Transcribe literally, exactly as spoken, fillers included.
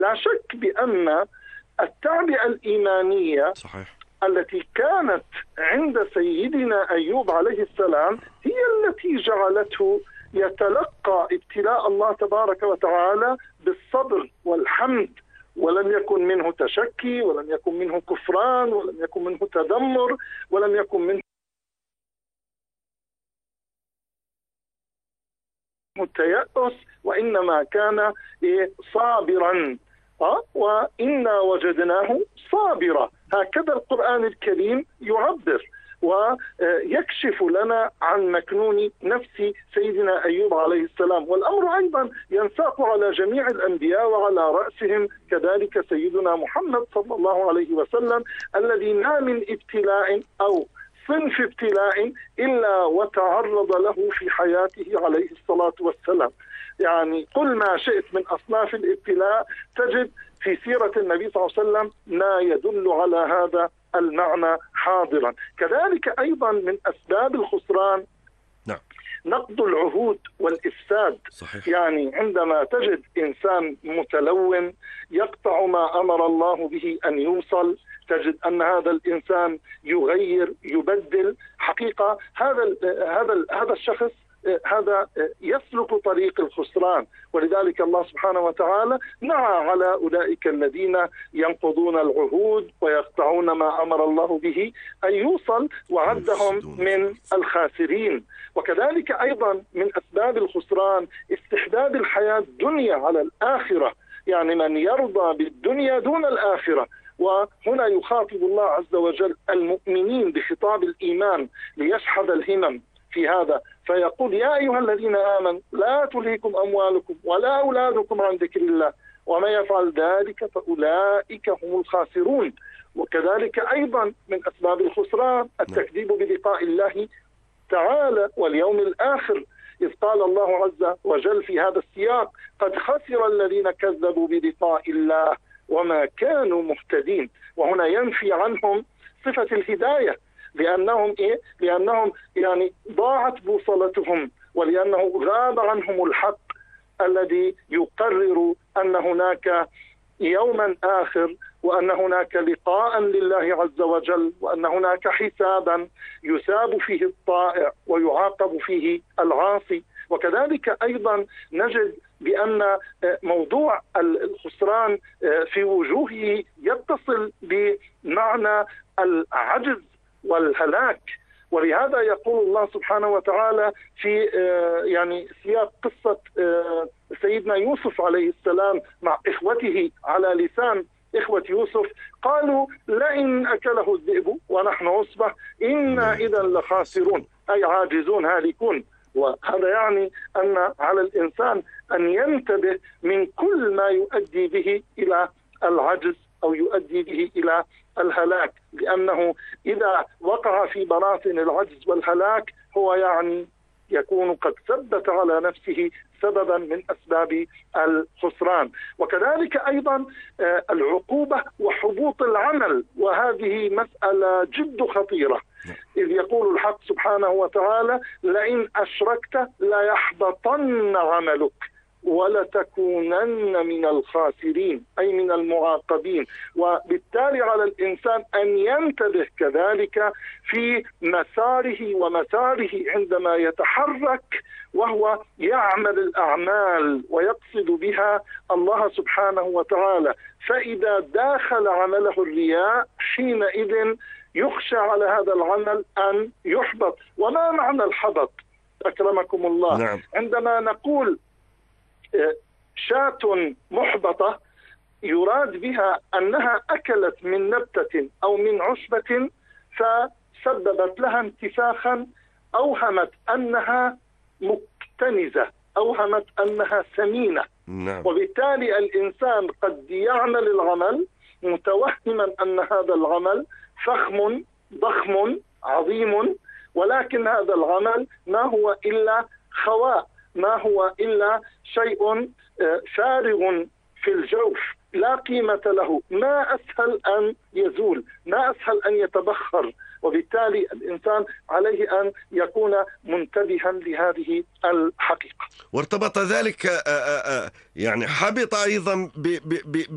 لا شك بأن التعبئة الإيمانية صحيح. التي كانت عند سيدنا أيوب عليه السلام هي التي جعلته يتلقى ابتلاء الله تبارك وتعالى بالصبر والحمد، ولم يكن منه تشكي، ولم يكن منه كفران، ولم يكن منه تذمر، ولم يكن منه التيأس، وإنما كان صابرا. أه؟ وإنا وجدناه صابرا، هكذا القرآن الكريم يعبر ويكشف لنا عن مكنون نفس سيدنا أيوب عليه السلام. والأمر أيضا ينساق على جميع الأنبياء وعلى رأسهم كذلك سيدنا محمد صلى الله عليه وسلم، الذي ما من ابتلاء أو صنف ابتلاء إلا وتعرض له في حياته عليه الصلاة والسلام. يعني قل ما شئت من أصناف الابتلاء تجد في سيرة النبي صلى الله عليه وسلم ما يدل على هذا المعنى حاضرا. كذلك أيضا من أسباب الخسران نعم. نقض العهود والإفساد. صحيح. يعني عندما تجد إنسان متلون يقطع ما أمر الله به أن يوصل، تجد أن هذا الإنسان يغير يبدل. حقيقة هذا هذا هذا الشخص هذا يسلك طريق الخسران، ولذلك الله سبحانه وتعالى نعى على أولئك الذين ينقضون العهود ويقطعون ما أمر الله به أن يوصل، وعدهم من الخاسرين. وكذلك أيضا من أسباب الخسران استحباب الحياة الدنيا على الآخرة، يعني من يرضى بالدنيا دون الآخرة. وهنا يخاطب الله عز وجل المؤمنين بخطاب الإيمان ليشحذ الهمم في هذا، فيقول يا أيها الذين آمنوا لا تلهكم أموالكم ولا أولادكم عن ذكر الله ومن يفعل ذلك فأولئك هم الخاسرون. وكذلك أيضا من أسباب الخسران التكذيب بلقاء الله تعالى واليوم الآخر، إذ قال الله عز وجل في هذا السياق قد خسر الذين كذبوا بلقاء الله وما كانوا مهتدين. وهنا ينفي عنهم صفة الهداية، لأنهم إيه؟ لأنهم يعني ضاعت بوصلتهم، ولأنه غاب عنهم الحق الذي يقرر أن هناك يوما آخر، وأن هناك لقاء لله عز وجل، وأن هناك حسابا يثاب فيه الطائع ويعاقب فيه العاصي. وكذلك أيضا نجد بأن موضوع الخسران في وجوهه يتصل بمعنى العجز والهلاك. ولهذا يقول الله سبحانه وتعالى في يعني سياق قصة سيدنا يوسف عليه السلام مع إخوته على لسان إخوة يوسف، قالوا لئن أكله الذئب ونحن عصبة إنا إذا لخاسرون، أي عاجزون هالكون. وهذا يعني أن على الإنسان أن ينتبه من كل ما يؤدي به إلى العجز أو يؤدي به إلى الهلاك، لأنه إذا وقع في براثن العجز والهلاك هو يعني يكون قد ثبت على نفسه سببا من أسباب الخسران. وكذلك أيضا العقوبة وحبوط العمل، وهذه مسألة جد خطيرة، إذ يقول الحق سبحانه وتعالى لئن أشركت ليحبطن عملك ولتكونن من الخاسرين، أي من المعاقبين. وبالتالي على الإنسان أن ينتبه كذلك في مساره ومساره عندما يتحرك وهو يعمل الأعمال ويقصد بها الله سبحانه وتعالى، فإذا داخل عمله الرياء حينئذ يخشى على هذا العمل أن يحبط. وما معنى الحبط أكرمكم الله؟ نعم. عندما نقول شاة محبطة يراد بها أنها أكلت من نبتة أو من عشبة فسببت لها انتفاخا، أوهمت أنها مكتنزة، أوهمت أنها سمينة. نعم. وبالتالي الإنسان قد يعمل العمل متوهما أن هذا العمل فخم ضخم عظيم، ولكن هذا العمل ما هو إلا خواء، ما هو إلا شيء فارغ في الجوف لا قيمة له، ما أسهل أن يزول، ما أسهل أن يتبخر. وبالتالي الإنسان عليه أن يكون منتبها لهذه الحقيقة. وارتبط ذلك يعني حبط أيضا ب